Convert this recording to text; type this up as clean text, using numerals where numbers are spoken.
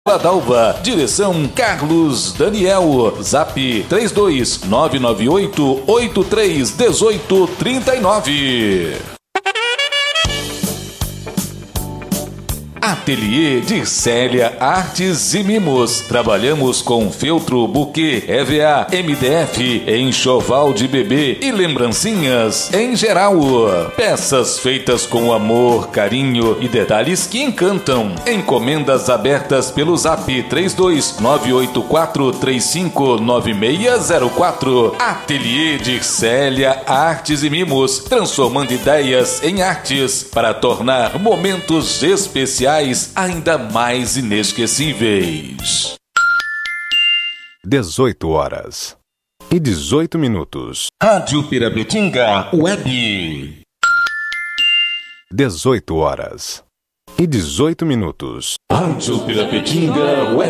Dalva, direção Carlos Daniel, Zap 32-998-831839. Ateliê de Célia Artes e Mimos. Trabalhamos com feltro, buquê, EVA, MDF, enxoval de bebê e lembrancinhas em geral. Peças feitas com amor, carinho e detalhes que encantam. Encomendas abertas pelo Zap 32-984-359604. Ateliê de Célia Artes e Mimos. Transformando ideias em artes para tornar momentos especiais ainda mais inesquecíveis. 18h18. Rádio Pirapetinga Web. 18h18. Rádio Pirapetinga Web.